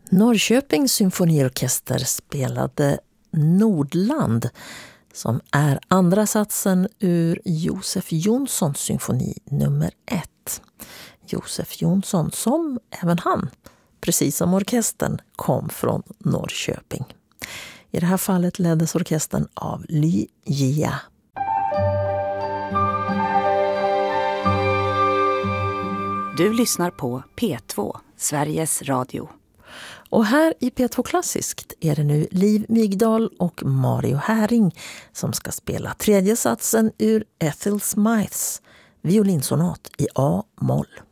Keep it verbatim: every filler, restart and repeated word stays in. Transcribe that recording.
Norrköpings symfoniorkester spelade Nordland, som är andra satsen ur Josef Jonssons symfoni nummer ett. Josef Jonsson, som även han, precis som orkestern, kom från Norrköping. I det här fallet leddes orkestern av Ly Gia. Du lyssnar på P två, Sveriges Radio. Och här i P två Klassiskt är det nu Liv Mygdal och Mario Häring som ska spela tredje satsen ur Ethel Smythes violinsonat i A-moll.